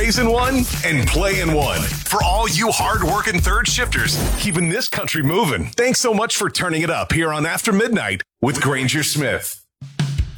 Blaze in one and play in one. For all you hard-working third shifters, keeping this country moving. Thanks so much for turning it up here on After Midnight with Granger Smith.